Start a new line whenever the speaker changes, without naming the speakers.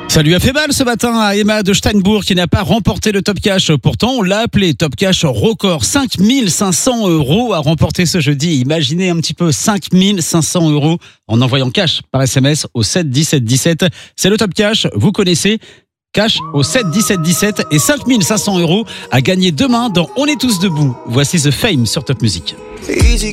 Ça lui a fait mal ce matin à Emma de Steinbourg qui n'a pas remporté le Top Cash. Pourtant, on l'a appelé Top Cash record. 5 500 € à remporter ce jeudi. Imaginez un petit peu 5 500 € en envoyant cash par SMS au 7 17 17. C'est le Top Cash, vous connaissez. Cash au 7 17 17 et 5 500 € à gagner demain dans On est tous debout. Voici The Fame sur Top Music.